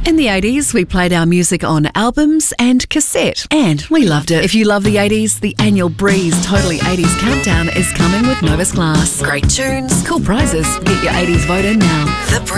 In the 80s, we played our music on albums and cassette, and we loved it. If you love the 80s, the annual Breeze Totally 80s Countdown is coming with Novus Glass. Great tunes, cool prizes. Get your 80s vote in now.